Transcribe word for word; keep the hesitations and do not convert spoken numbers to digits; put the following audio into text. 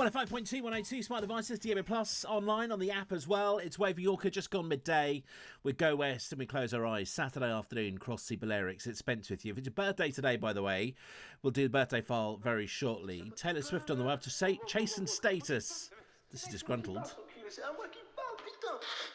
one oh five point two, one oh two Smart Devices, D A B Plus, online on the app as well. It's Wave Yorker, just gone midday. We go west and we close our eyes. Saturday afternoon, Cross Sea Balearics. It's Spence with you. If it's your birthday today, by the way, we'll do the birthday file very shortly. Taylor Swift on the way up to say, Chase and Status. This is Disgruntled.